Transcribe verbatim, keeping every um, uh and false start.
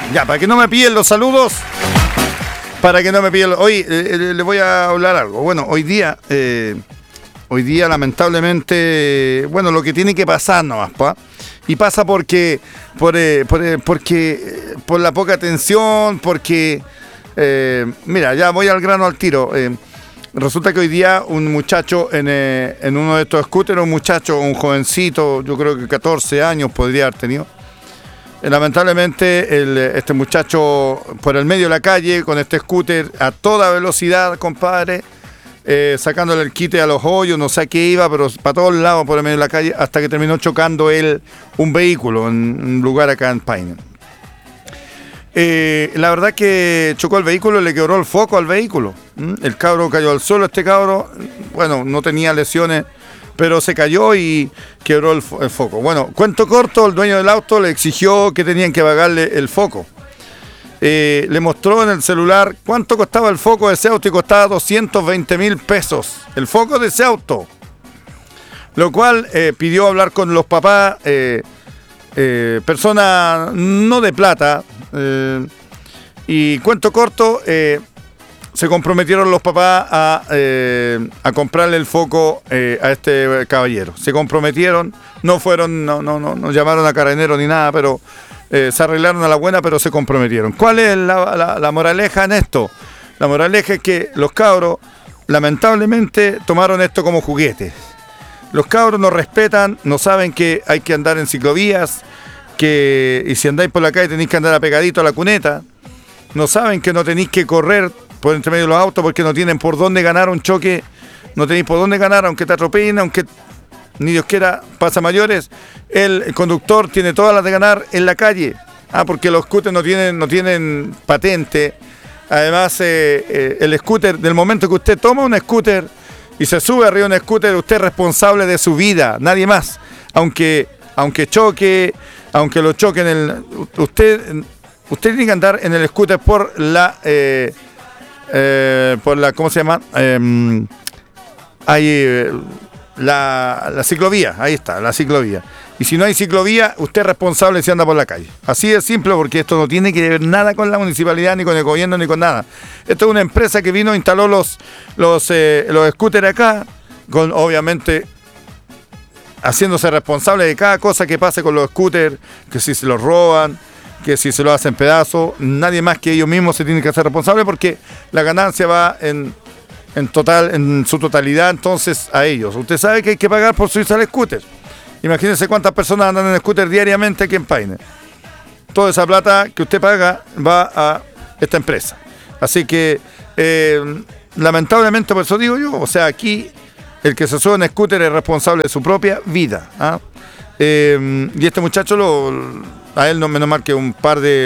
Ya, para que no me pillen los saludos, para que no me pillen los... Hoy eh, le voy a hablar algo. Bueno, hoy día, eh, hoy día lamentablemente, bueno, lo que tiene que pasar nomás, ¿pa? Y pasa porque, por, eh, por, eh, porque, por la poca atención, porque, eh, mira, ya voy al grano al tiro. Eh, resulta que hoy día un muchacho en, eh, en uno de estos scooters, un muchacho, un jovencito, yo creo que catorce años podría haber tenido. Eh, lamentablemente, el, este muchacho por el medio de la calle, con este scooter a toda velocidad, compadre, Eh, sacándole el quite a los hoyos, no sé a qué iba, pero para todos lados por el medio de la calle, hasta que terminó chocando él un vehículo en un lugar acá en Paine. Eh, la verdad que chocó el vehículo y le quebró el foco al vehículo. ¿Mm? El cabro cayó al suelo, este cabro, bueno, no tenía lesiones, pero se cayó y quebró el, fo- el foco. Bueno, cuento corto, el dueño del auto le exigió que tenían que pagarle el foco. Eh, le mostró en el celular cuánto costaba el foco de ese auto y costaba doscientos veinte mil pesos el foco de ese auto, lo cual eh, pidió hablar con los papás, eh, eh, personas no de plata, eh, y cuento corto, eh, se comprometieron los papás a, eh, a comprarle el foco eh, a este caballero, se comprometieron, no fueron, no, no, no, no llamaron a carabineros ni nada, pero Eh, se arreglaron a la buena, pero se comprometieron. ¿Cuál es la, la, la moraleja en esto? La moraleja es que los cabros, lamentablemente, tomaron esto como juguete. Los cabros no respetan, no saben que hay que andar en ciclovías, que y si andáis por la calle tenéis que andar apegadito a la cuneta. No saben que no tenéis que correr por entre medio de los autos porque no tienen por dónde ganar un choque. No tenéis por dónde ganar, aunque te atropellen, aunque ni Dios quiera pasa mayores. El conductor tiene todas las de ganar en la calle, ah, porque los scooters no tienen, no tienen patente. Además, eh, eh, el scooter, del momento que usted toma un scooter y se sube arriba de un scooter, usted es responsable de su vida, nadie más. Aunque, aunque choque, aunque lo choquen, el, usted, usted tiene que andar en el scooter por la, eh, eh, por la, ¿cómo se llama? Eh, hay eh, la, la ciclovía, ahí está, la ciclovía. Y si no hay ciclovía, usted es responsable si anda por la calle. Así de simple, porque esto no tiene que ver nada con la municipalidad, ni con el gobierno, ni con nada. Esto es una empresa que vino, instaló los, los, eh, los scooters acá, con obviamente haciéndose responsable de cada cosa que pase con los scooters, que si se los roban, que si se los hacen pedazos, nadie más que ellos mismos se tienen que hacer responsable, porque la ganancia va en, en, total, en su totalidad entonces a ellos. Usted sabe que hay que pagar por subirse al scooter. Imagínense cuántas personas andan en scooter diariamente aquí en Paine. Toda esa plata que usted paga va a esta empresa. Así que, eh, lamentablemente, por eso digo yo, o sea, aquí el que se sube en scooter es responsable de su propia vida. ¿Ah? Eh, y este muchacho, lo, a él no menos mal que un par de